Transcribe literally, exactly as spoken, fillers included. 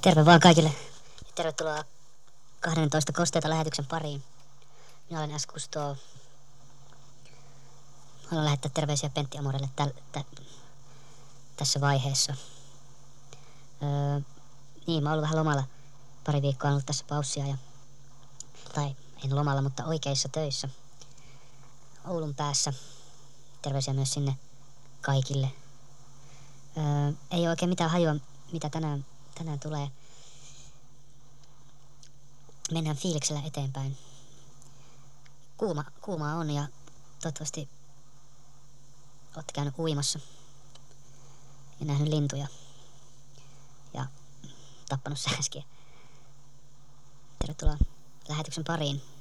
Terve vaan kaikille ja tervetuloa kahdennentoista kosteita lähetyksen pariin. Minä olen S. Kusto. Haluan lähettää terveisiä Pentti Amorelle täl, tä, tässä vaiheessa. Öö, niin, mä oon ollut vähän lomalla. Pari viikkoa on ollut tässä paussia ja, tai en lomalla, mutta oikeissa töissä. Oulun päässä. Terveisiä myös sinne kaikille. Öö, ei ole oikein mitään hajua, mitä tänään, tänään tulee. Mennään fiiliksellä eteenpäin. Kuuma, kuumaa on ja toivottavasti olette käynyt uimassa ja nähnyt lintuja ja tappanut sääskiä. Tervetuloa lähetyksen pariin.